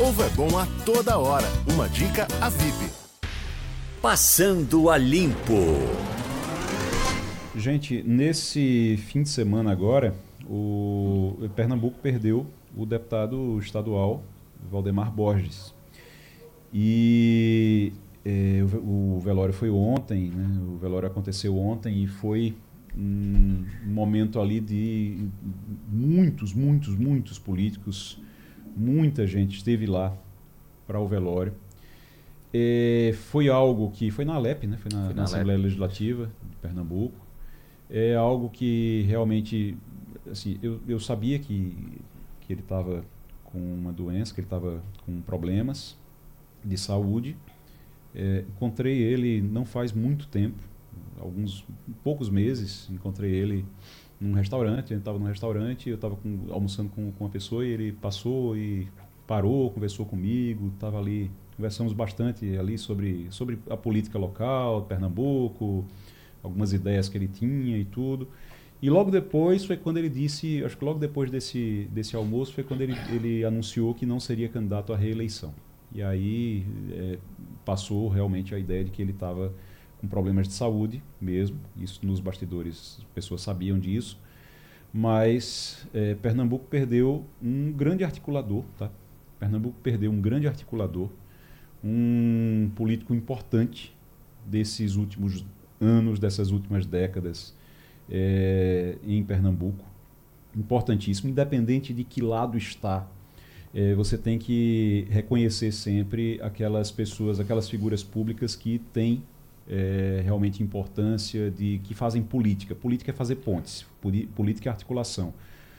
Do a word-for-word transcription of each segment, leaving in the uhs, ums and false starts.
Ovo é bom a toda hora. Uma dica a V I P. Passando a Limpo. Gente, nesse fim de semana agora, o Pernambuco perdeu o deputado estadual Valdemar Borges. E é, o, o velório foi ontem, né? O velório aconteceu ontem e foi um momento ali de muitos, muitos, muitos políticos, muita gente esteve lá para o velório. É, foi algo que foi na Alep, né? Foi na, foi na, na Assembleia Legislativa de Pernambuco. É algo que realmente, assim, eu, eu sabia que, que ele estava com uma doença, que ele estava com problemas de saúde. É, encontrei ele não faz muito tempo, alguns poucos meses, encontrei ele num restaurante, ele estava num restaurante, eu estava almoçando com, com uma pessoa e ele passou e parou, conversou comigo, estava ali, conversamos bastante ali sobre, sobre a política local, Pernambuco, algumas ideias que ele tinha e tudo. E logo depois foi quando ele disse, acho que logo depois desse, desse almoço foi quando ele, ele anunciou que não seria candidato à reeleição. E aí é, passou realmente a ideia de que ele estava com problemas de saúde mesmo, isso nos bastidores as pessoas sabiam disso, mas é, Pernambuco perdeu um grande articulador, tá? Pernambuco perdeu um grande articulador, um político importante desses últimos anos, dessas últimas décadas é, em Pernambuco, importantíssimo, independente de que lado está. É, você tem que reconhecer sempre aquelas pessoas, aquelas figuras públicas que têm é, realmente importância, de, que fazem política. Política é fazer pontes, política é articulação.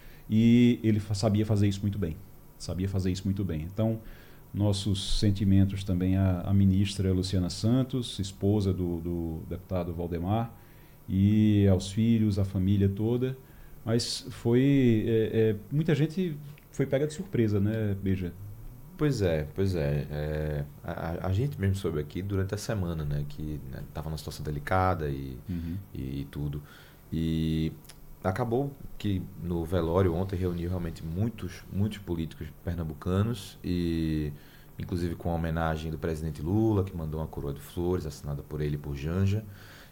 E ele sabia fazer isso muito bem. Sabia fazer isso muito bem. Então, nossos sentimentos também à, à ministra Luciana Santos, esposa do, do deputado Valdemar, e aos filhos, à família toda. Mas foi... É, é, muita gente foi pega de surpresa, né, Beija? Pois é, pois é. é a, a gente mesmo soube aqui durante a semana, né, que estava numa situação delicada e, uhum. e, e tudo. E acabou que no velório ontem reuniu realmente muitos, muitos políticos pernambucanos, e inclusive com a homenagem do presidente Lula, que mandou uma coroa de flores assinada por ele e por Janja.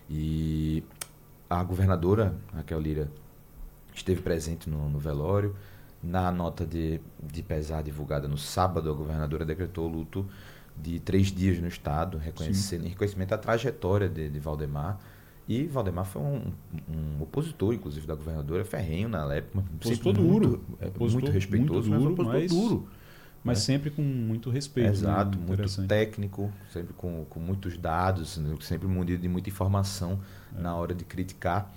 E a governadora, Raquel Lira, esteve presente no, no velório. Na nota de, de pesar divulgada no sábado, a governadora decretou luto de três dias no estado, reconhecendo, em reconhecimento à trajetória de, de Valdemar. E Valdemar foi um, um opositor, inclusive, da governadora, ferrenho na Alep, mas opositor duro, muito, opositor, muito respeitoso, muito duro, mas opositor mas, duro. Mas né? sempre com muito respeito. Exato, né? muito técnico, sempre com, com muitos dados, sempre munido de muita informação é. na hora de criticar.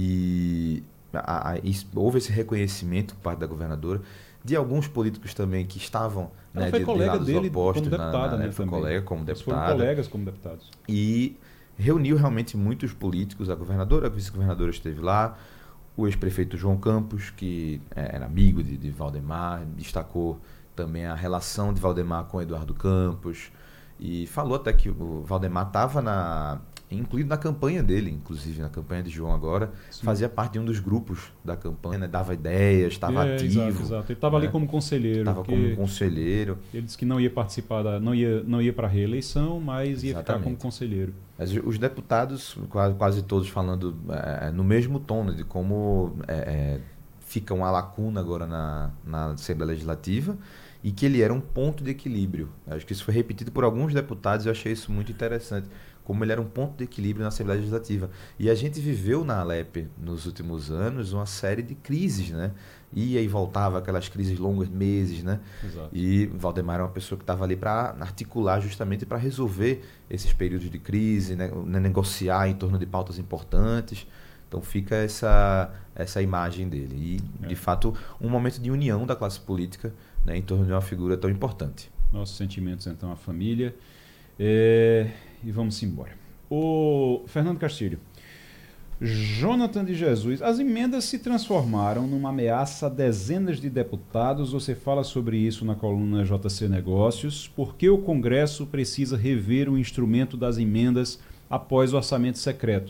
E a, a, isso, houve esse reconhecimento por parte da governadora, de alguns políticos também que estavam Ela né, foi de, colega de dele opostos, como deputada, na, na, né? Foi também. colega como Eles deputada. foram colegas como deputados. E reuniu realmente muitos políticos, a governadora, a vice-governadora esteve lá, o ex-prefeito João Campos, que era amigo de, de Valdemar, destacou também a relação de Valdemar com Eduardo Campos, e falou até que o Valdemar estava na... incluído na campanha dele, inclusive na campanha de João agora, Sim. fazia parte de um dos grupos da campanha, né? Dava ideias, estava é, ativo. Exato, exato. Ele estava né? ali como conselheiro. Estava como conselheiro. Ele disse que não ia participar, da, não ia, não ia para a reeleição, mas ia Exatamente. ficar como conselheiro. Mas os deputados, quase, quase todos falando é, no mesmo tom, né, de como é, é, fica uma lacuna agora na, na Assembleia Legislativa, e que ele era um ponto de equilíbrio. Acho que isso foi repetido por alguns deputados e eu achei isso muito interessante, como ele era um ponto de equilíbrio na Assembleia Legislativa. E a gente viveu na Alep, nos últimos anos, uma série de crises, né? Ia e voltava, aquelas crises longas, meses, né? Exato. E Valdemar era uma pessoa que estava ali para articular justamente para resolver esses períodos de crise, né? negociar em torno de pautas importantes. Então fica essa, essa imagem dele. E, é. de fato, um momento de união da classe política, né, em torno de uma figura tão importante. Nossos sentimentos, então, à família. É... E vamos embora. O Fernando Castilho. Jonathan de Jesus. As emendas se transformaram numa ameaça a dezenas de deputados. Você fala sobre isso na coluna J C Negócios. Por que o Congresso precisa rever o instrumento das emendas após o orçamento secreto?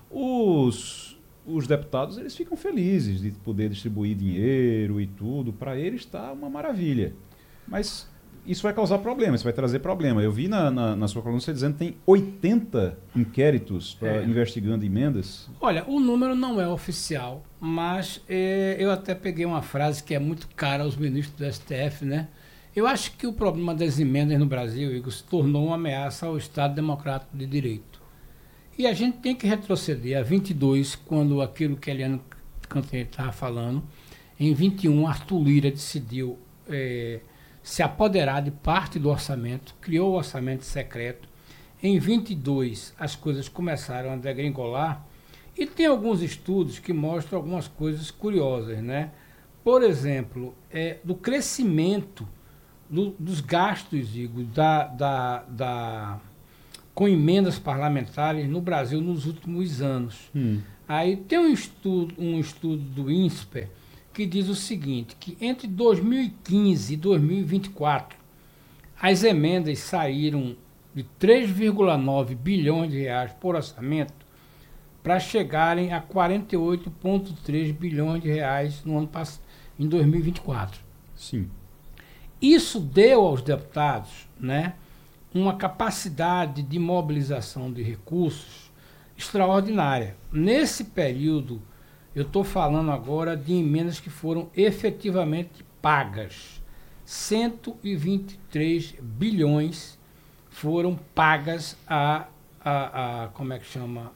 Os, os deputados eles ficam felizes de poder distribuir dinheiro e tudo. Para eles está uma maravilha. Mas isso vai causar problema, isso vai trazer problema. Eu vi na, na, na sua coluna você dizendo que tem oitenta inquéritos pra, é. investigando emendas. Olha, o número não é oficial, mas é, eu até peguei uma frase que é muito cara aos ministros do S T F, né? Eu acho que o problema das emendas no Brasil, Igor, se tornou uma ameaça ao Estado Democrático de Direito. E a gente tem que retroceder a vinte e dois, quando aquilo que a Eliane Cantanhede estava falando. Em vinte e um, Arthur Lira decidiu é, se apoderar de parte do orçamento, criou o orçamento secreto. Em vinte e dois, as coisas começaram a degringolar e tem alguns estudos que mostram algumas coisas curiosas, né? Por exemplo, é, do crescimento do, dos gastos, Igor, da, da, da, com emendas parlamentares no Brasil nos últimos anos. Hum. Aí tem um estudo, um estudo do INSPER que diz o seguinte, que entre dois mil e quinze e dois mil e vinte e quatro, as emendas saíram de três vírgula nove bilhões de reais por orçamento para chegarem a quarenta e oito vírgula três bilhões de reais no ano passado, em dois mil e vinte e quatro. Sim. Isso deu aos deputados, né, uma capacidade de mobilização de recursos extraordinária. Nesse período, eu estou falando agora de emendas que foram efetivamente pagas. cento e vinte e três bilhões foram pagas a, a, a como é que chama,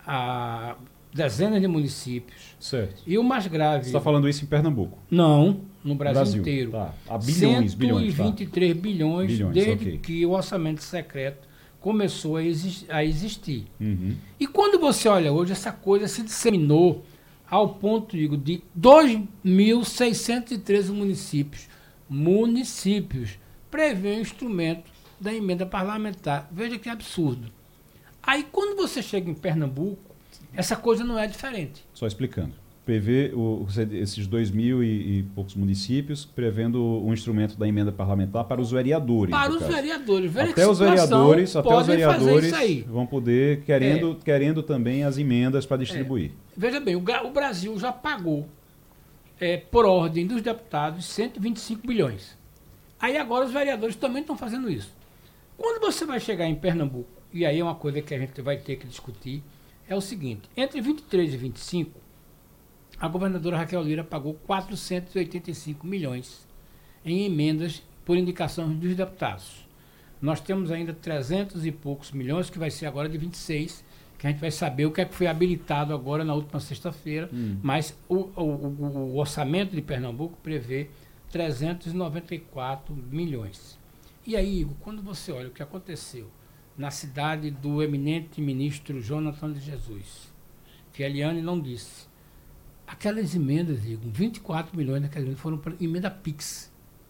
a dezenas de municípios. Certo. E o mais grave... Você está falando isso em Pernambuco? Não, no Brasil, Brasil inteiro. Tá. A bilhões, bilhões. cento e vinte e três bilhões, bilhões desde okay. que o orçamento secreto começou a, exi a existir. Uhum. E quando você olha hoje, essa coisa se disseminou ao ponto, digo, de dois mil seiscentos e treze municípios, municípios, prevê o instrumento da emenda parlamentar. Veja que absurdo. Aí, quando você chega em Pernambuco, essa coisa não é diferente. Só explicando. Prevê o, esses dois mil e, e poucos municípios, prevendo o instrumento da emenda parlamentar para os vereadores. Para os caso. vereadores. Veja até os vereadores, até os vereadores aí. vão poder, querendo, é. querendo também as emendas para distribuir. É. Veja bem, o, o Brasil já pagou, é, por ordem dos deputados, cento e vinte e cinco bilhões. Aí agora os vereadores também estão fazendo isso. Quando você vai chegar em Pernambuco, e aí é uma coisa que a gente vai ter que discutir, é o seguinte, entre vinte e três e vinte e cinco, a governadora Raquel Lira pagou quatrocentos e oitenta e cinco milhões em emendas por indicação dos deputados. Nós temos ainda trezentos e poucos milhões, que vai ser agora de vinte e seis, que a gente vai saber o que é que foi habilitado agora na última sexta-feira, hum. mas o, o, o, o orçamento de Pernambuco prevê trezentos e noventa e quatro milhões. E aí, Igor, quando você olha o que aconteceu na cidade do eminente ministro Jonathan de Jesus, que a Eliane não disse, aquelas emendas, Igor, vinte e quatro milhões daquelas emendas foram para emenda Pix.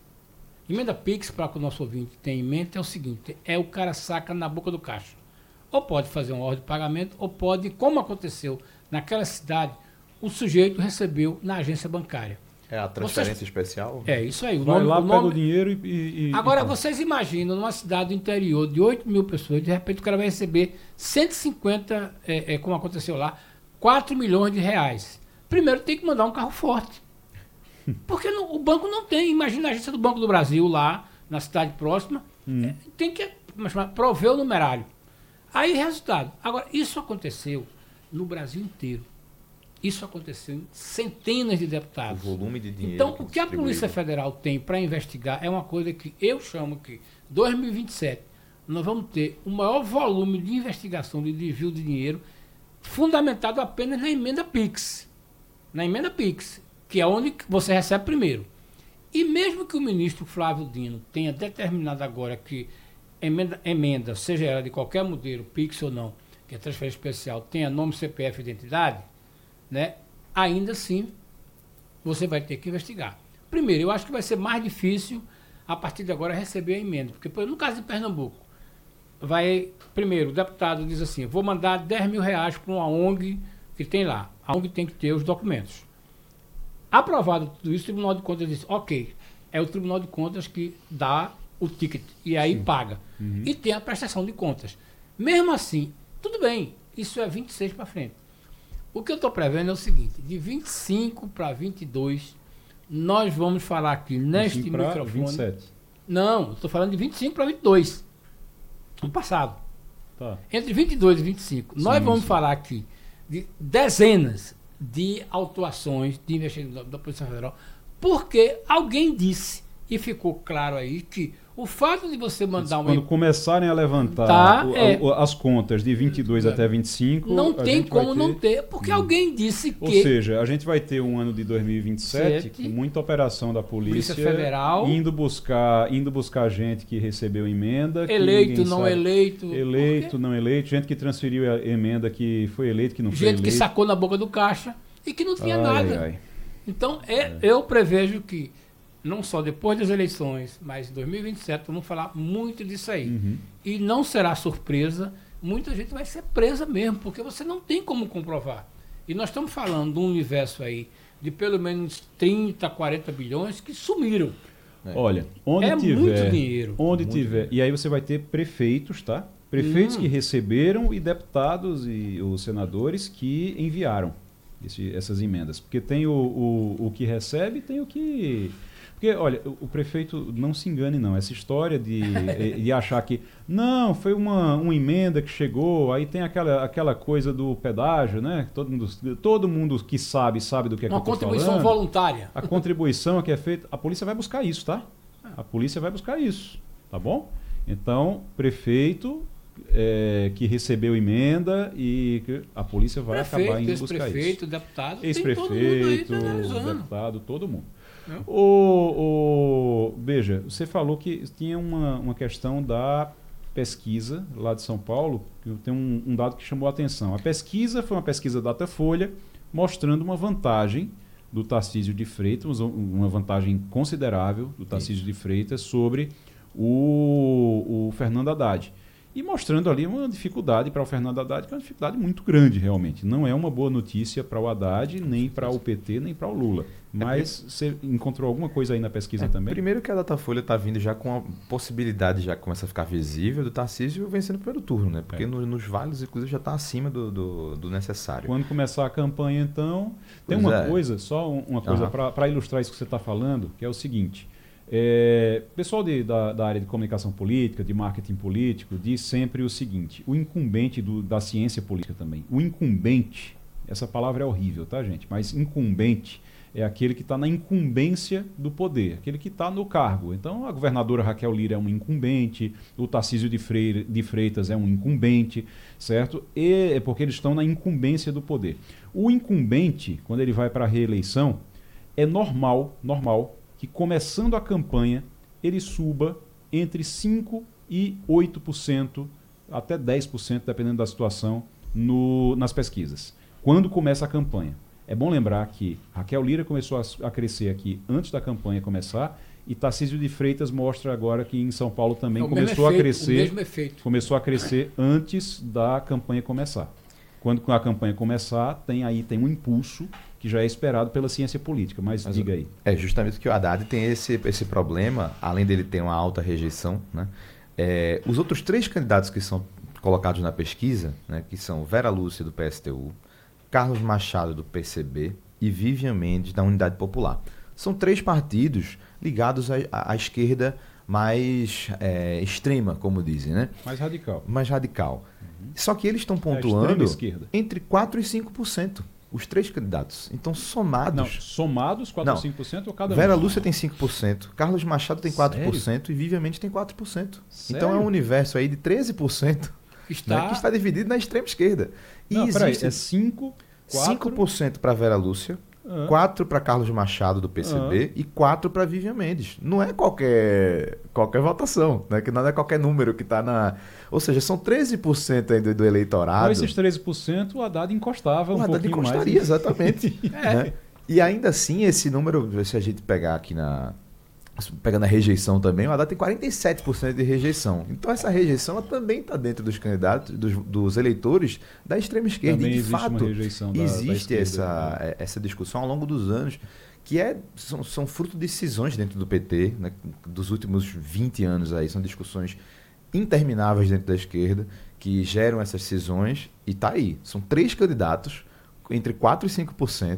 Emenda Pix, para que o nosso ouvinte tenha em mente, é o seguinte, é o cara saca na boca do caixa. Ou pode fazer uma ordem de pagamento, ou pode, como aconteceu naquela cidade, o sujeito recebeu na agência bancária. É a transferência vocês, especial? É, isso aí. O Vai nome, lá, o pega nome, o dinheiro e... e agora, e vocês imaginam, numa cidade do interior de oito mil pessoas, de repente o cara vai receber cento e cinquenta, é, é, como aconteceu lá, quatro milhões de reais. Primeiro tem que mandar um carro forte. Porque não, o banco não tem. Imagina a agência do Banco do Brasil lá, na cidade próxima, hum. é, tem que prover o numerário. Aí, resultado. Agora, isso aconteceu no Brasil inteiro. Isso aconteceu em centenas de deputados. O volume de dinheiro. Então, o que a Polícia Federal tem para investigar é uma coisa que eu chamo que, dois mil e vinte e sete, nós vamos ter o maior volume de investigação de desvio de dinheiro fundamentado apenas na emenda Pix. Na emenda Pix, que é onde você recebe primeiro. E mesmo que o ministro Flávio Dino tenha determinado agora que emenda, emenda, seja ela de qualquer modelo, Pix ou não, que é transferência especial, tenha nome, C P F e identidade, né, ainda assim você vai ter que investigar. Primeiro, eu acho que vai ser mais difícil a partir de agora receber a emenda, porque no caso de Pernambuco, vai, primeiro, o deputado diz assim, vou mandar dez mil reais para uma O N G que tem lá. A O N G tem que ter os documentos. Aprovado tudo isso, o Tribunal de Contas diz, ok, é o Tribunal de Contas que dá o ticket e aí Sim. paga. Uhum. E tem a prestação de contas. Mesmo assim, tudo bem, isso é vinte e seis para frente. O que eu estou prevendo é o seguinte, de vinte e cinco para vinte e dois, nós vamos falar aqui neste microfone... vinte e sete. Não, estou falando de vinte e cinco para vinte e dois. No passado. Tá. Entre vinte e dois e vinte e cinco. Sim, nós vamos sim. falar aqui de dezenas de autuações de investigação da Polícia Federal, porque alguém disse, e ficou claro aí, que o fato de você mandar uma... Quando começarem a levantar tá, o, é, a, as contas de vinte e dois é, até vinte e cinco... Não tem como ter... não ter, porque hum. alguém disse que... Ou seja, a gente vai ter um ano de dois mil e vinte e sete com muita operação da Polícia, Polícia Federal, indo buscar, indo buscar gente que recebeu emenda... Eleito, não sabe, eleito... Eleito, não eleito, gente que transferiu a emenda que foi eleito, que não gente foi eleito. Gente que sacou na boca do caixa e que não tinha ai, nada. Ai. Então, é, é. eu prevejo que não só depois das eleições, mas em dois mil e vinte e sete, vamos falar muito disso aí. Uhum. E não será surpresa, muita gente vai ser presa mesmo, porque você não tem como comprovar. E nós estamos falando de um universo aí de pelo menos trinta, quarenta bilhões que sumiram. É. Olha, onde é tiver... muito dinheiro. Onde muito tiver... dinheiro. E aí você vai ter prefeitos, tá? Prefeitos hum. que receberam e deputados e os senadores que enviaram esse, essas emendas. Porque tem o, o, o que recebe e tem o que... Porque, olha, o prefeito, não se engane não, essa história de, de achar que, não, foi uma, uma emenda que chegou, aí tem aquela, aquela coisa do pedágio, né? Todo mundo, todo mundo que sabe, sabe do que é que eu tô falando. Uma contribuição voluntária. A contribuição que é feita, a polícia vai buscar isso, tá? A polícia vai buscar isso, tá bom? Então, prefeito é, que recebeu emenda e a polícia vai prefeito, acabar indo buscar isso. Ex-prefeito, deputado, ex-prefeito, deputado, todo mundo. O, o, veja, você falou que tinha uma, uma questão da pesquisa lá de São Paulo, que tem um, um dado que chamou a atenção. A pesquisa foi uma pesquisa Datafolha, mostrando uma vantagem do Tarcísio de Freitas, uma vantagem considerável do Tarcísio de Freitas sobre o, o Fernando Haddad. E mostrando ali uma dificuldade para o Fernando Haddad, que é uma dificuldade muito grande, realmente. Não é uma boa notícia para o Haddad, nem para o P T, nem para o Lula. Mas você encontrou alguma coisa aí na pesquisa é, também? Primeiro que a Datafolha está vindo já com a possibilidade, já começa a ficar visível, do Tarcísio vencendo o primeiro turno, né? Porque é. no, nos vales, inclusive, já está acima do, do, do necessário. Quando começar a campanha, então... Tem pois uma é. coisa, só uma coisa uhum. para ilustrar isso que você está falando, que é o seguinte... É, pessoal de, da, da área de comunicação política, de marketing político, diz sempre o seguinte, o incumbente do, da ciência política também, o incumbente, essa palavra é horrível, tá, gente? Mas incumbente é aquele que está na incumbência do poder, aquele que está no cargo. Então, a governadora Raquel Lira é um incumbente, o Tarcísio de, Freire, de Freitas é um incumbente, certo? E é porque eles estão na incumbência do poder. O incumbente, quando ele vai para a reeleição, é normal, normal, que começando a campanha ele suba entre cinco por cento e oito por cento, até dez por cento, dependendo da situação, no, nas pesquisas. Quando começa a campanha. É bom lembrar que Raquel Lira começou a, a crescer aqui antes da campanha começar e Tarcísio de Freitas mostra agora que em São Paulo também é começou efeito, a crescer. O mesmo efeito. Começou a crescer antes da campanha começar. Quando a campanha começar, tem aí tem um impulso que já é esperado pela ciência política, mas, mas diga aí. É justamente que o Haddad tem esse, esse problema, além dele ter uma alta rejeição, né? É, os outros três candidatos que são colocados na pesquisa, né, que são Vera Lúcia, do P S T U, Carlos Machado, do P C B e Vivian Mendes, da Unidade Popular. São três partidos ligados à, à esquerda mais é, extrema, como dizem, né? Mais radical. Mais radical. Uhum. Só que eles estão pontuando é entre quatro por cento e cinco por cento. Os três candidatos. Então, somados... Não, somados quatro por cento, cinco por cento ou cada um? Vera Lúcia tem cinco por cento, Carlos Machado tem quatro por cento Sério? E Vivian Mendes tem quatro por cento. Sério? Então, é um universo aí de treze por cento está... Né, que está dividido na extrema esquerda. E não, existe peraí, é cinco, quatro... cinco por cento para Vera Lúcia, ah. quatro por cento para Carlos Machado, do P C B, ah. e quatro por cento para Vivian Mendes. Não é qualquer, qualquer votação, né? Que não é qualquer número que está na... Ou seja, são treze por cento ainda do eleitorado. Com esses treze por cento, o Haddad encostava o um Haddad pouquinho mais. O Haddad encostaria, exatamente. é. Né? E ainda assim, esse número, se a gente pegar aqui na... Pegando a rejeição também, o Haddad tem quarenta e sete por cento de rejeição. Então, essa rejeição ela também está dentro dos candidatos, dos, dos eleitores da extrema esquerda. Também e, de existe fato, uma rejeição da, existe da essa, né? essa discussão ao longo dos anos, que é, são, são fruto de decisões dentro do P T, né? Dos últimos vinte anos aí. São discussões intermináveis dentro da esquerda que geram essas cisões e está aí. São três candidatos entre quatro por cento e cinco por cento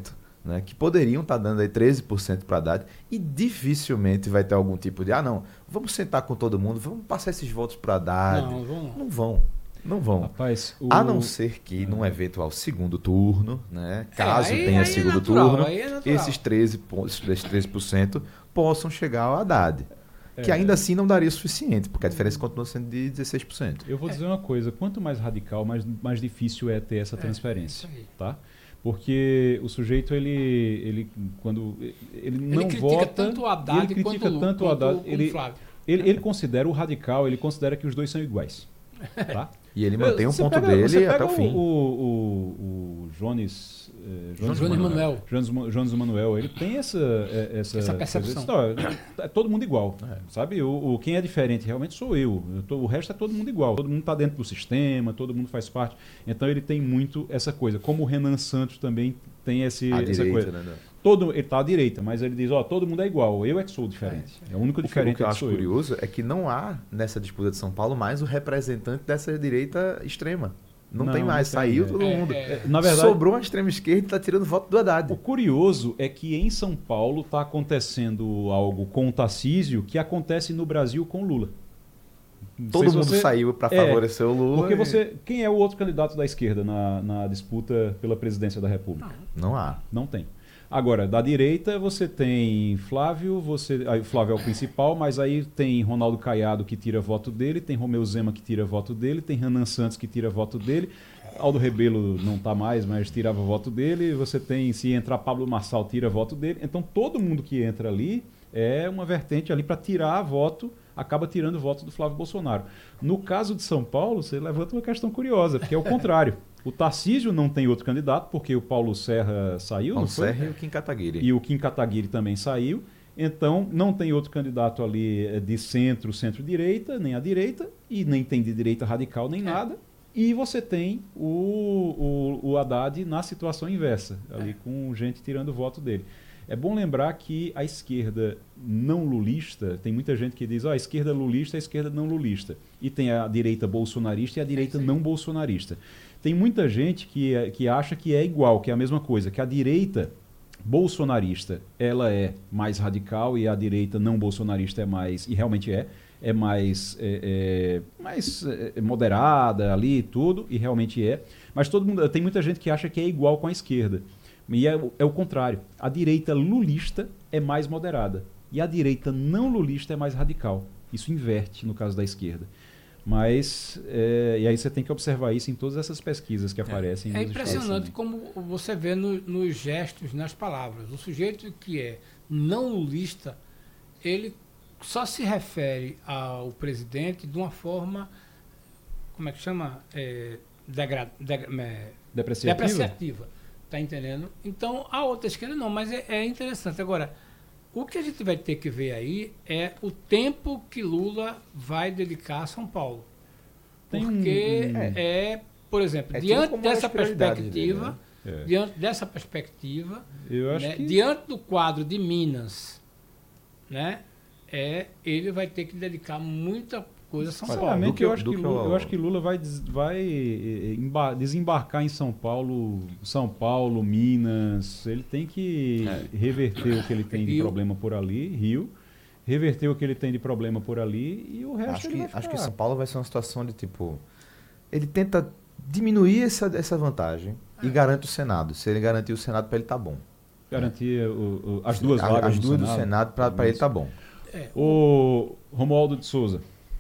né, que poderiam estar dando aí treze por cento para Haddad, e dificilmente vai ter algum tipo de, ah não, vamos sentar com todo mundo, vamos passar esses votos para Haddad. Não, vão. Não vão. Não vão. Rapaz, o... A não ser que num eventual segundo turno, né, caso É, aí- tenha aí é segundo natural, turno, aí é natural. esses treze por cento, esses treze por cento possam chegar ao Haddad. Que É. ainda assim não daria o suficiente, porque a diferença continua sendo de dezesseis por cento. Eu vou dizer uma coisa, quanto mais radical, mais, mais difícil é ter essa transferência, isso aí. tá? Porque o sujeito, ele, ele quando ele não Ele critica vota, tanto o Haddad ele critica quanto, tanto o quanto Haddad, o ele, Flávio. ele, ele considera o radical, ele considera que os dois são iguais, tá? E ele mantém um Você ponto pega- dele você até pega o fim. O, o, o Jones, eh, Jones Manuel. Jones, Ma- Jones Manuel, ele tem essa eh, essa, Essa percepção. Não, é todo mundo igual, sabe? O, o quem é diferente realmente sou eu. Eu tô- o resto é todo mundo igual. Todo mundo está dentro do sistema, todo mundo faz parte. Então ele tem muito essa coisa. Como o Renan Santos também tem esse, À essa direita, coisa. né? Todo, ele está à direita, mas ele diz, ó, todo mundo é igual. Eu é que sou diferente. É, o único O que, o diferente que eu é que acho sou eu. curioso é que não há nessa disputa de São Paulo mais o representante dessa direita extrema. Não, Não, tem mais, não tem, saiu é. todo É, mundo. é. Na verdade, Sobrou a extrema esquerda e está tirando voto do Haddad. o curioso é que em São Paulo está acontecendo algo com o Tarcísio que acontece no Brasil com o Lula. Não Todo sei se mundo você- saiu para É, favorecer o Lula. Porque e você. Quem é o outro candidato da esquerda na, na disputa pela presidência da República? Não há. Não tem. Agora, da direita você tem Flávio, você, aí Flávio é o principal, mas aí tem Ronaldo Caiado que tira voto dele, tem Romeu Zema que tira voto dele, tem Renan Santos que tira voto dele, Aldo Rebelo não está mais, mas tirava voto dele, você tem, se entrar Pablo Marçal, tira voto dele. Então todo mundo que entra ali é uma vertente ali para tirar voto, acaba tirando voto do Flávio Bolsonaro. No caso de São Paulo, você levanta uma questão curiosa, porque é o contrário. O Tarcísio não tem outro candidato, porque o Paulo Serra saiu, Paulo não foi? Serra e o Kim Kataguiri. E o Kim Kataguiri também saiu. Então, não tem outro candidato ali eh, de centro, centro-direita, nem à direita, e nem tem de direita radical, nem nada. E você tem o, o, o Haddad na situação inversa, ali com gente tirando o voto dele. É bom lembrar que a esquerda não lulista, tem muita gente que diz, ó, a esquerda lulista, a esquerda não lulista. E tem a direita bolsonarista e a direita não bolsonarista. Tem muita gente que, é- que acha que é igual, que é a mesma coisa, que a direita bolsonarista ela é mais radical e a direita não bolsonarista é mais, e realmente é, é mais, é, é, mais é, moderada ali e tudo, e realmente é. Mas todo mundo, tem muita gente que acha que é igual com a esquerda. E é, o- é o contrário. A direita lulista é mais moderada. E a direita não lulista é mais radical. Isso inverte no caso da esquerda. Mas, é, e aí você tem que observar isso em todas essas pesquisas que aparecem. É nos impressionante estados como você vê no- nos gestos, nas palavras. O sujeito que é não lulista, ele só se refere ao presidente de uma forma, como é que chama? É, degra, degra, é, Depreciativa? depreciativa. Tá entendendo? Então, a outra esquerda não, mas é, é interessante. Agora, o que a gente vai ter que ver aí é o tempo que Lula vai dedicar a São Paulo. Tem um- Porque um- é, por exemplo, É tido diante como uma das dessa prioridades perspectiva, dele, né? É. diante dessa perspectiva, Eu acho né, que... diante do quadro de Minas, né, é, ele vai ter que dedicar muita coisa a São Paulo. Sinceramente, Do que eu- eu, acho do que que Lula, eu- eu acho que Lula vai, des- vai eh, emba- desembarcar em São Paulo, São Paulo, Minas. Ele tem que reverter o que ele tem de Rio. problema por ali, Rio, reverter o que ele tem de problema por ali e o resto Acho ele que, vai ficar. acho que São Paulo vai ser uma situação de tipo. Ele tenta diminuir essa, essa vantagem e garante o Senado. Se ele garantir o Senado, para ele tá bom. Garantir o- o- as duas A- vagas As no duas do Senado. Senado, para ele tá bom. É, O Romualdo de Souza.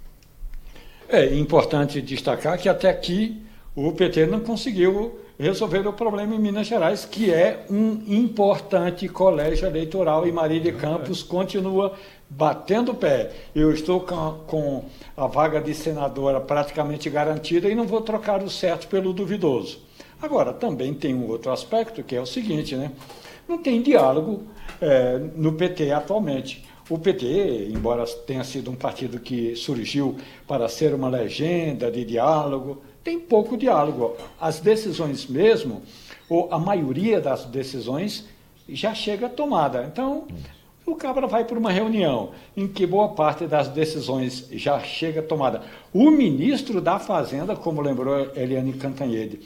É importante destacar que até aqui o P T não conseguiu resolver o problema em Minas Gerais, que é um importante colégio eleitoral, e Marília Campos continua batendo o pé. Eu estou com, com a vaga de senadora praticamente garantida e não vou trocar o certo pelo duvidoso. Agora, também tem um outro aspecto, que é o seguinte, né? Não tem diálogo é, no P T atualmente. O P T, embora tenha sido um partido que surgiu para ser uma legenda de diálogo, tem pouco diálogo. As decisões mesmo, ou a maioria das decisões, já chega tomada. Então, o cabra vai para uma reunião em que boa parte das decisões já chega tomada. O ministro da Fazenda, como lembrou Eliane Cantanhede,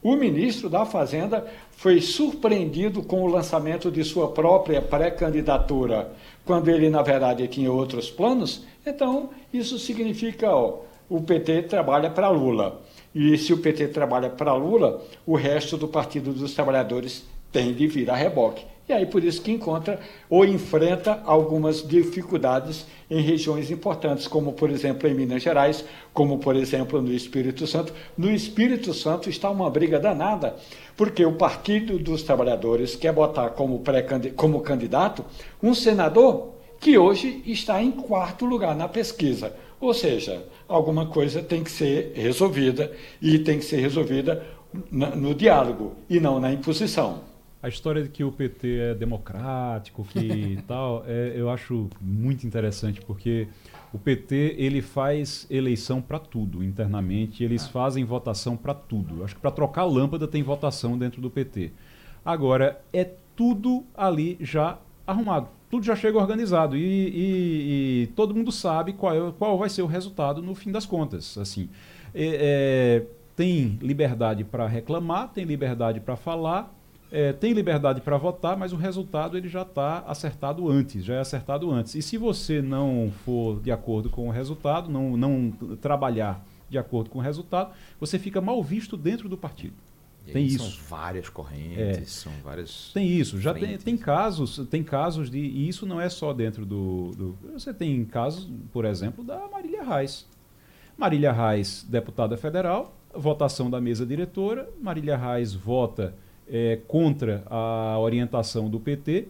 O ministro da Fazenda foi surpreendido com o lançamento de sua própria pré-candidatura, quando ele, na verdade, tinha outros planos. Então, isso significa, ó, o P T trabalha para Lula. E se o P T trabalha para Lula, o resto do Partido dos Trabalhadores tem de vir a reboque. E aí por isso que encontra ou enfrenta algumas dificuldades em regiões importantes, como por exemplo em Minas Gerais, como por exemplo no Espírito Santo. No Espírito Santo está uma briga danada, porque o Partido dos Trabalhadores quer botar como, pré como candidato um senador que hoje está em quarto lugar na pesquisa. Ou seja, alguma coisa tem que ser resolvida e tem que ser resolvida no diálogo e não na imposição. A história de que o P T é democrático, que tal, é, eu acho muito interessante, porque o P T ele faz eleição para tudo internamente, eles fazem votação para tudo. Acho que para trocar lâmpada tem votação dentro do P T. Agora, é tudo ali já arrumado, tudo já chega organizado e, e, e todo mundo sabe qual, é, qual vai ser o resultado no fim das contas. Assim, é, é, tem liberdade para reclamar, tem liberdade para falar, É, tem liberdade para votar, mas o resultado ele já está acertado antes, já é acertado antes. E se você não for de acordo com o resultado, não, não trabalhar de acordo com o resultado, você fica mal visto dentro do partido. E tem aí isso. São várias correntes, É. são várias. Tem isso. Já tem, frentes. tem casos, tem casos de. E isso não é só dentro do, do. Você tem casos, por exemplo, da Marília Reis. Marília Reis, deputada federal, votação da mesa diretora, Marília Reis vota. É, contra a orientação do P T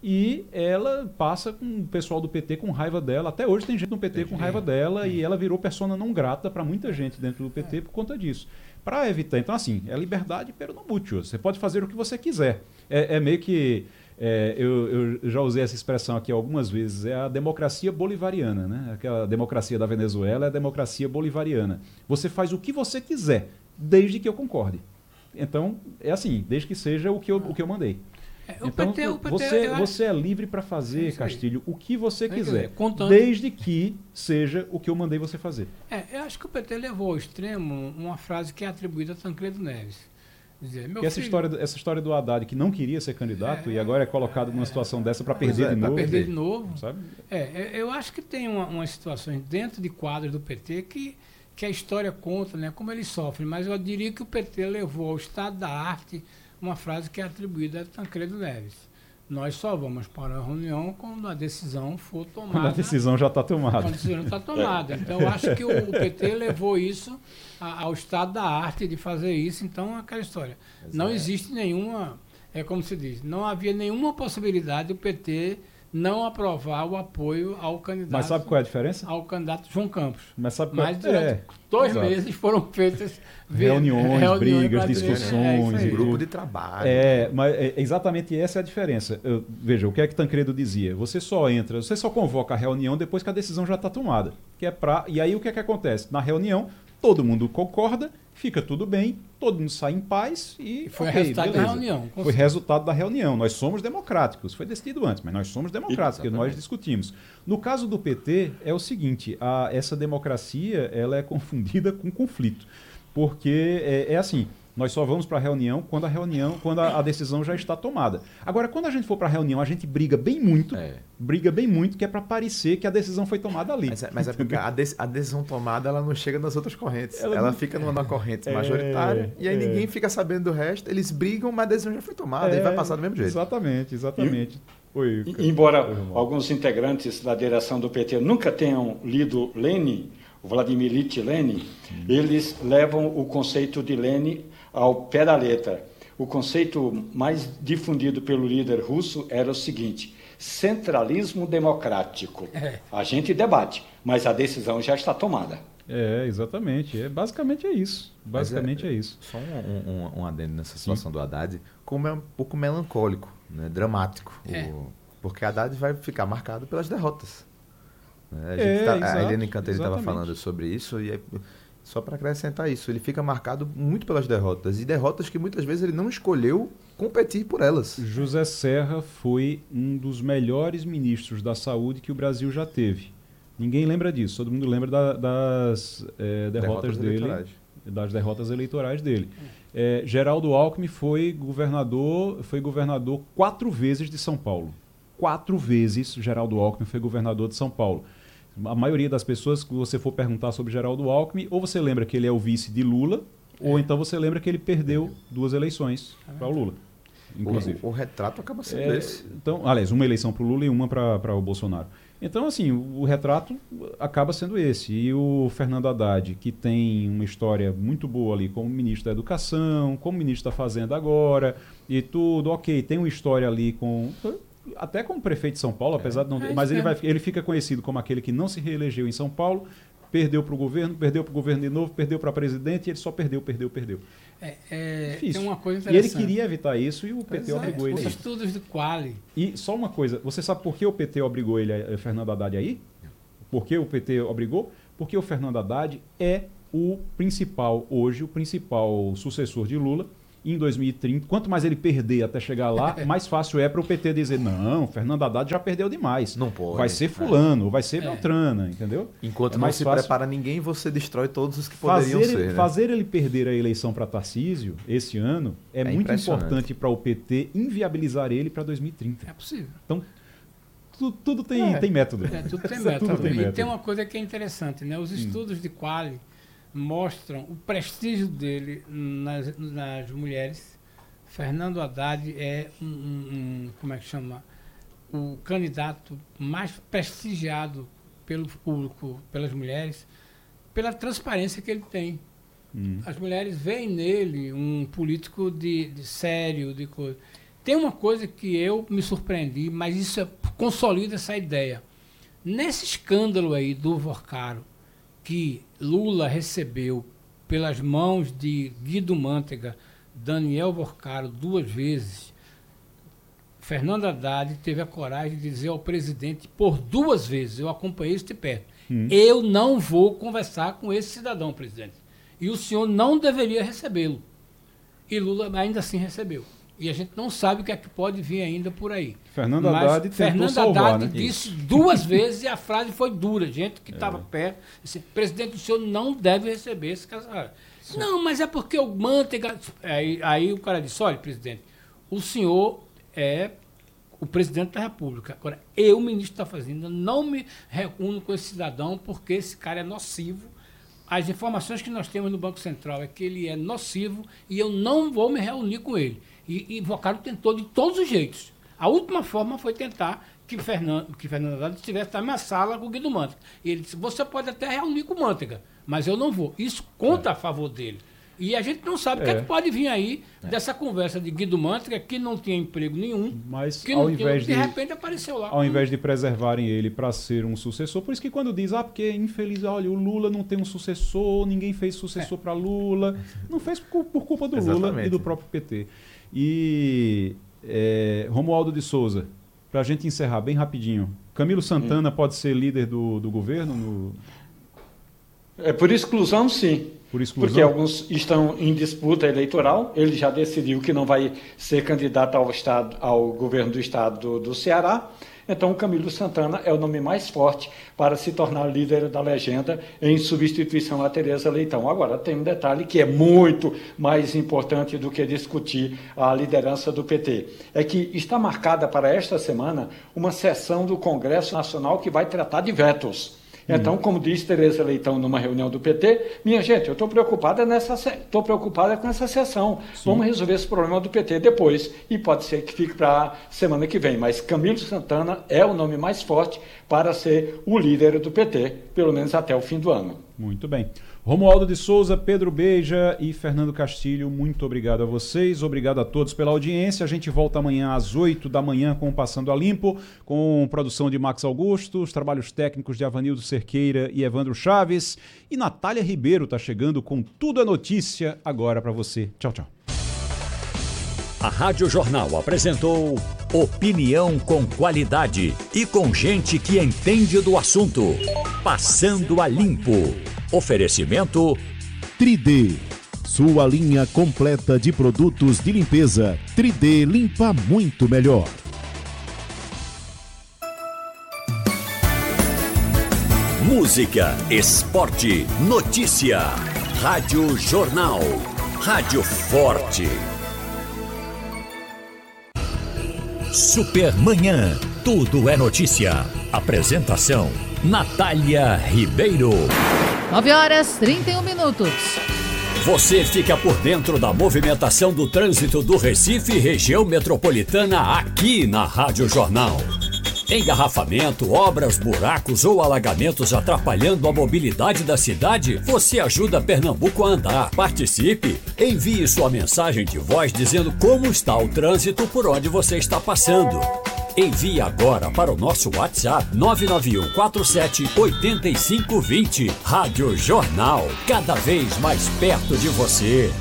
e ela passa com o pessoal do P T com raiva dela. Até hoje tem gente no P T com raiva dela e ela virou persona não grata para muita gente dentro do P T por conta disso. Para evitar, então assim, é liberdade pero no mútuo. Você pode fazer o que você quiser. É, é meio que, é, eu, eu já usei essa expressão aqui algumas vezes, é a democracia bolivariana, né? Aquela democracia da Venezuela é a democracia bolivariana. Você faz o que você quiser, desde que eu concorde. Então, é assim, desde que seja o que eu, o que eu mandei. É, o então, P T, o P T, você, eu você é livre para fazer, Isso aí. Castilho, o que você É, quer quiser, dizer, contanto- desde que seja o que eu mandei você fazer. É, eu acho que o P T levou ao extremo uma frase que é atribuída a Tancredo Neves. Dizer, meu E essa filho, história, essa história do Haddad, que não queria ser candidato e agora é colocado numa situação dessa para perder é, de pra novo. perder de novo. Sabe? É, eu acho que tem uma, umas situações dentro de quadros do P T que, que a história conta, né, como ele sofre, mas eu diria que o P T levou ao estado da arte uma frase que é atribuída a Tancredo Neves. Nós só vamos para a reunião quando a decisão for tomada. Quando a decisão já está tomada. Quando a decisão está tomada. Então, eu acho que o, o P T levou isso a, ao estado da arte de fazer isso. Então, é aquela história. Exato. Não existe nenhuma, é como se diz, não havia nenhuma possibilidade do P T não aprovar o apoio ao candidato. Mas sabe qual é a diferença? Ao candidato João Campos. Mas sabe qual Mas é? durante É, dois exato. meses foram feitas Reuniões, brigas, pra dizer, discussões, é isso aí. e Grupo de trabalho. É, mas é exatamente essa é a diferença. Eu, veja, o que é que Tancredo dizia? Você só entra, você só convoca a reunião depois que a decisão já está tomada. Que é pra, e aí o que é que acontece? Na reunião, todo mundo concorda, fica tudo bem, todo mundo sai em paz e. E foi o ok, resultado da beleza. reunião, com Foi certeza. resultado da reunião. Nós somos democráticos. Foi decidido antes, mas nós somos democráticos, porque nós Exatamente. discutimos. No caso do P T, é o seguinte: a, essa democracia ela é confundida com conflito. Porque é, é assim. Nós só vamos para a reunião quando a reunião, quando a, a decisão já está tomada. Agora, quando a gente for para a reunião, a gente briga bem muito, É. briga bem muito, que é para parecer que a decisão foi tomada ali. Mas, é- mas é porque a, de- a decisão tomada ela não chega nas outras correntes. Ela Ela, não- fica numa corrente É, majoritária e aí é. ninguém fica sabendo do resto. Eles brigam, mas a decisão já foi tomada e vai passar do mesmo jeito. Exatamente, exatamente. Oi, E- cara. Embora Oi, Romualdo. alguns integrantes da direção do P T nunca tenham lido Lenin, o Vladimir Ilyich Lenin, eles levam o conceito de Lenin ao pé da letra. O conceito mais difundido pelo líder russo era o seguinte: centralismo democrático. É. A gente debate, mas a decisão já está tomada. É, exatamente. É, basicamente é isso. Mas Basicamente é, isso. Só um, um, um adendo nessa situação do Haddad, como é um pouco melancólico, né? Dramático. É. O- porque Haddad vai ficar marcado pelas derrotas. Né? A, gente É, tá- a exato, Helena Cantelli estava exatamente. falando sobre isso e é- só para acrescentar isso, ele fica marcado muito pelas derrotas e derrotas que muitas vezes ele não escolheu competir por elas. José Serra foi um dos melhores ministros da saúde que o Brasil já teve. Ninguém lembra disso. Todo mundo lembra da- das eh, derrotas, Derrotas dele eleitorais. das derrotas eleitorais dele. É, Geraldo Alckmin foi governador, foi governador quatro vezes de São Paulo. Quatro vezes Geraldo Alckmin foi governador de São Paulo. A maioria das pessoas que você for perguntar sobre Geraldo Alckmin, ou você lembra que ele é o vice de Lula, é. ou então você lembra que ele perdeu duas eleições é para o Lula. Inclusive. O, o retrato acaba sendo é, esse. Então, aliás, uma eleição para o Lula e uma para o Bolsonaro. Então, assim, o, o retrato acaba sendo esse. E o Fernando Haddad, que tem uma história muito boa ali como ministro da Educação, como ministro da Fazenda agora, e tudo, ok, tem uma história ali com... até como prefeito de São Paulo, apesar de não... É, mas é. ele, vai, ele fica conhecido como aquele que não se reelegeu em São Paulo, perdeu para o governo, perdeu para o governo de novo, perdeu para presidente, e ele só perdeu, perdeu, perdeu. É, é, Difícil. Tem uma coisa E ele interessante. queria evitar isso e o P T Pois obrigou é, ele os a ir. estudos de Quali. E só uma coisa, você sabe por que o P T obrigou ele, a, a Fernando Haddad a ir? Por que o P T obrigou? Porque o Fernando Haddad é o principal, hoje, o principal sucessor de Lula em dois mil e trinta. Quanto mais ele perder até chegar lá, mais fácil é para o P T dizer, não, Fernando Haddad já perdeu demais. Não pode. Vai ser fulano, é. vai ser É. Beltrana, entendeu? Enquanto É não mais se fácil. prepara ninguém, você destrói todos os que poderiam Fazer, ser. ele, né? fazer ele perder a eleição para Tarcísio esse ano é, É muito impressionante. importante para o P T inviabilizar ele para dois mil e trinta. É possível. Então, tu, tudo tem, É. tem método. É, tudo tem Tudo método. tem E método. tem uma coisa que é interessante, né? Os estudos de Quali mostram o prestígio dele nas, nas mulheres. Fernando Haddad é um, um, um, como é que chama? O candidato mais prestigiado pelo público, pelas mulheres, pela transparência que ele tem. Hum. As mulheres veem nele um político de, de sério, de coisa. Tem uma coisa que eu me surpreendi, mas isso é, consolida essa ideia. Nesse escândalo aí do Vorcaro, que Lula recebeu pelas mãos de Guido Mantega, Daniel Vorcaro duas vezes, Fernando Haddad teve a coragem de dizer ao presidente por duas vezes, eu acompanhei isso de perto, hum. eu não vou conversar com esse cidadão, presidente. E o senhor não deveria recebê-lo. E Lula ainda assim recebeu. E a gente não sabe o que é que pode vir ainda por aí. Fernando Mas Haddad tentou Fernando salvar, Haddad né? disse duas vezes e a frase foi dura. Gente que estava é. perto disse, presidente, o senhor não deve receber esse casal. Não, mas é porque o Mantega... Aí, aí o cara disse, olha, presidente, o senhor é o presidente da República. Agora, eu, ministro da Fazenda, não me reúno com esse cidadão porque esse cara é nocivo. As informações que nós temos no Banco Central é que ele é nocivo e eu não vou me reunir com ele. E, e Vorcaro tentou de todos os jeitos. A última forma foi tentar que Fernando, que Fernando Haddad estivesse na minha sala com o Guido Mantega. E ele disse, você pode até reunir com o Mantega, mas eu não vou. Isso conta é. a favor dele. E a gente não sabe o é. que, é que pode vir aí é. dessa conversa de Guido Mantega, que não tinha emprego nenhum, mas que ao não invés tinha, de, de repente apareceu lá. Ao invés de preservarem ele para ser um sucessor, por isso que quando diz, ah, porque infeliz, olha, o Lula não tem um sucessor, ninguém fez sucessor é. para Lula, não fez por, por culpa do Exatamente. Lula e do próprio P T. E é, Romualdo de Souza, para a gente encerrar bem rapidinho, Camilo Santana hum. pode ser líder do, do governo? No... É por exclusão, sim. Por exclusão? Porque alguns estão em disputa eleitoral. Ele já decidiu que não vai ser candidato ao, estado, ao governo do estado do, do Ceará. Então, o Camilo Santana é o nome mais forte para se tornar líder da legenda em substituição a Tereza Leitão. Agora, tem um detalhe que é muito mais importante do que discutir a liderança do P T. É que está marcada para esta semana uma sessão do Congresso Nacional que vai tratar de vetos. Então, como disse Tereza Leitão numa reunião do P T, minha gente, eu estou preocupada nessa, estou preocupada com essa sessão. Sim. Vamos resolver esse problema do P T depois. E pode ser que fique para a semana que vem. Mas Camilo Santana é o nome mais forte para ser o líder do P T, pelo menos até o fim do ano. Muito bem. Romualdo de Souza, Pedro Beija e Fernando Castilho, muito obrigado a vocês, obrigado a todos pela audiência. A gente volta amanhã às oito da manhã com o Passando a Limpo, com produção de Max Augusto, os trabalhos técnicos de Avanildo Cerqueira e Evandro Chaves. E Natália Ribeiro está chegando com Tudo é Notícia agora para você. Tchau, tchau. A Rádio Jornal apresentou opinião com qualidade e com gente que entende do assunto. Passando a Limpo. Oferecimento três D. Sua linha completa de produtos de limpeza. três D limpa muito melhor. Música, esporte, notícia. Rádio Jornal. Rádio Forte. Supermanhã. Tudo é notícia. Apresentação: Natália Ribeiro. nove horas e trinta e um minutos. Você fica por dentro da movimentação do trânsito do Recife e região metropolitana aqui na Rádio Jornal. Engarrafamento, obras, buracos ou alagamentos atrapalhando a mobilidade da cidade? Você ajuda Pernambuco a andar. Participe! Envie sua mensagem de voz dizendo como está o trânsito por onde você está passando. Envie agora para o nosso WhatsApp nove nove um quatro sete oito cinco dois zero. Rádio Jornal, cada vez mais perto de você.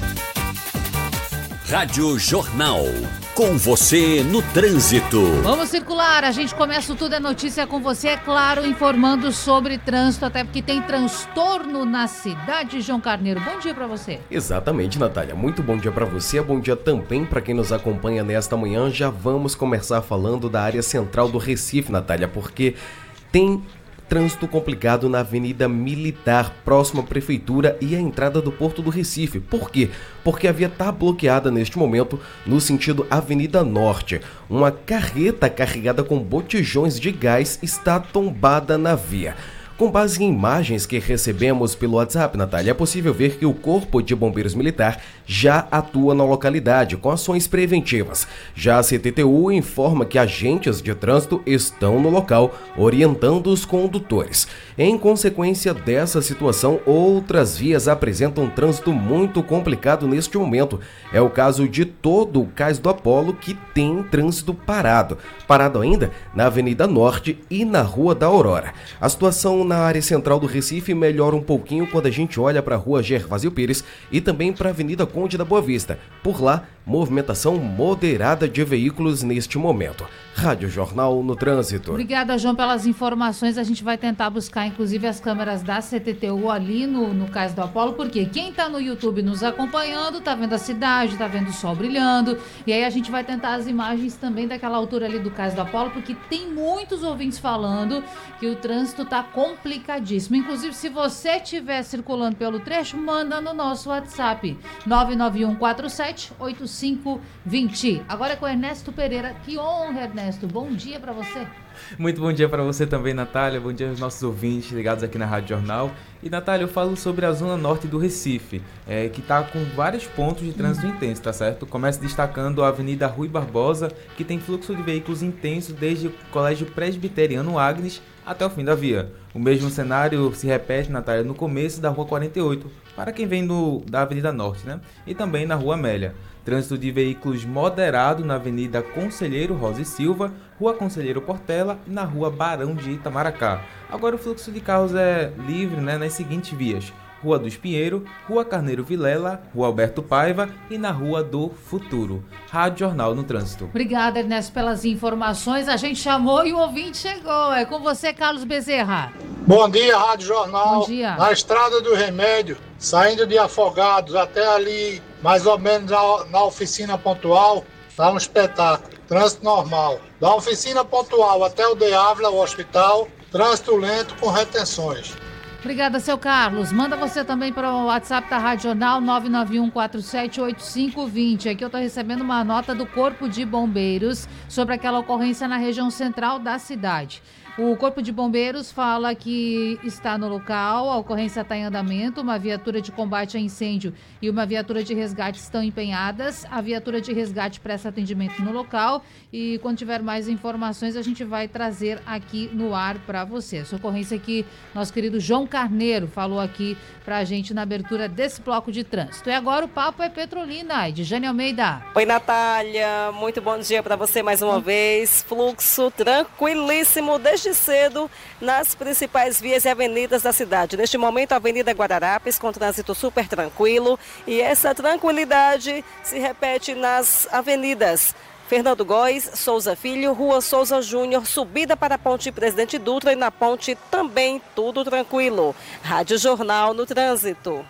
Rádio Jornal, com você no trânsito. Vamos circular, a gente começa o Tudo é Notícia com você, é claro, informando sobre trânsito, até porque tem transtorno na cidade. João Carneiro, bom dia para você. Exatamente, Natália, muito bom dia para você, bom dia também para quem nos acompanha nesta manhã. Já vamos começar falando da área central do Recife, Natália, porque tem trânsito complicado na Avenida Militar, próxima à Prefeitura e à entrada do Porto do Recife. Por quê? Porque a via está bloqueada neste momento no sentido Avenida Norte. Uma carreta carregada com botijões de gás está tombada na via. Com base em imagens que recebemos pelo WhatsApp, Natália, é possível ver que o Corpo de Bombeiros Militar já atua na localidade com ações preventivas. Já a C T T U informa que agentes de trânsito estão no local orientando os condutores. Em consequência dessa situação, outras vias apresentam um trânsito muito complicado neste momento. É o caso de todo o Cais do Apolo, que tem trânsito parado. Parado ainda na Avenida Norte e na Rua da Aurora. A situação na área central do Recife melhora um pouquinho quando a gente olha para a Rua Gervásio Pires e também para a Avenida Conde da Boa Vista. Por lá, movimentação moderada de veículos neste momento. Rádio Jornal no Trânsito. Obrigada, João, pelas informações. A gente vai tentar buscar, inclusive, as câmeras da C T T U ali no, no Cais do Apolo, porque quem está no YouTube nos acompanhando, tá vendo a cidade, tá vendo o sol brilhando, e aí a gente vai tentar as imagens também daquela altura ali do Cais do Apolo, porque tem muitos ouvintes falando que o trânsito tá complicadíssimo. Inclusive, se você estiver circulando pelo trecho, manda no nosso WhatsApp nove nove um quatro sete oito cinco dois zero. Agora é com Ernesto Pereira. Que honra, Ernesto. Bom dia para você. Muito bom dia para você também, Natália. Bom dia aos nossos ouvintes ligados aqui na Rádio Jornal. E, Natália, eu falo sobre a zona norte do Recife, é, que está com vários pontos de trânsito uhum. intenso, tá certo? Começa destacando a Avenida Rui Barbosa, que tem fluxo de veículos intenso desde o Colégio Presbiteriano Agnes até o fim da via. O mesmo cenário se repete, Natália, no começo da Rua quarenta e oito, para quem vem do, da Avenida Norte, né? E também na Rua Amélia. Trânsito de veículos moderado na Avenida Conselheiro Rosa e Silva, Rua Conselheiro Portela e na Rua Barão de Itamaracá. Agora o fluxo de carros é livre, né, nas seguintes vias: Rua do Espinheiro, Rua Carneiro Vilela, Rua Alberto Paiva e na Rua do Futuro. Rádio Jornal no Trânsito. Obrigada, Ernesto, pelas informações. A gente chamou e o ouvinte chegou. É com você, Carlos Bezerra. Bom dia, Rádio Jornal. Bom dia. Na Estrada do Remédio, saindo de Afogados até ali, mais ou menos na, na Oficina Pontual, dá um espetáculo. Trânsito normal. Da Oficina Pontual até o De Ávila, o hospital, trânsito lento com retenções. Obrigada, seu Carlos. Manda você também para o WhatsApp da Rádio Jornal nove nove um quatro sete oito cinco dois zero. Aqui eu estou recebendo uma nota do Corpo de Bombeiros sobre aquela ocorrência na região central da cidade. O Corpo de Bombeiros fala que está no local, a ocorrência está em andamento, uma viatura de combate a incêndio e uma viatura de resgate estão empenhadas. A viatura de resgate presta atendimento no local e quando tiver mais informações a gente vai trazer aqui no ar para você. Essa ocorrência que nosso querido João Carneiro falou aqui para a gente na abertura desse bloco de trânsito. E agora o papo é Petrolina, de Jane Almeida. Oi, Natália, muito bom dia para você mais uma vez. Fluxo tranquilíssimo desde cedo nas principais vias e avenidas da cidade. Neste momento, a Avenida Guararapes com trânsito super tranquilo e essa tranquilidade se repete nas avenidas Fernando Góes, Souza Filho, Rua Souza Júnior, subida para a Ponte Presidente Dutra e na ponte também tudo tranquilo. Rádio Jornal no Trânsito.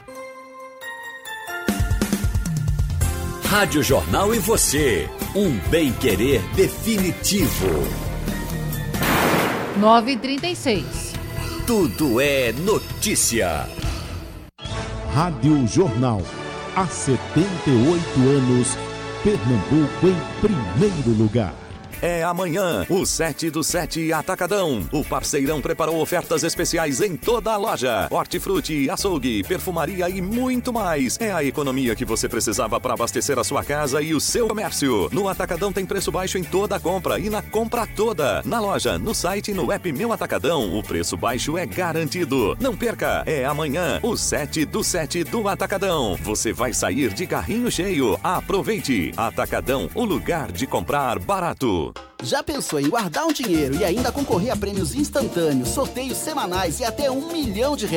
Rádio Jornal e você, um bem-querer definitivo. nove e trinta e seis. Tudo é notícia. Rádio Jornal. Há setenta e oito anos, Pernambuco em primeiro lugar. É amanhã, o sete do sete Atacadão. O parceirão preparou ofertas especiais em toda a loja. Hortifruti, açougue, perfumaria e muito mais. É a economia que você precisava para abastecer a sua casa e o seu comércio. No Atacadão tem preço baixo em toda a compra e na compra toda. Na loja, no site e no app Meu Atacadão, o preço baixo é garantido. Não perca, é amanhã, o sete do sete do Atacadão. Você vai sair de carrinho cheio. Aproveite. Atacadão, o lugar de comprar barato. Já pensou em guardar um dinheiro e ainda concorrer a prêmios instantâneos, sorteios semanais e até um milhão de reais?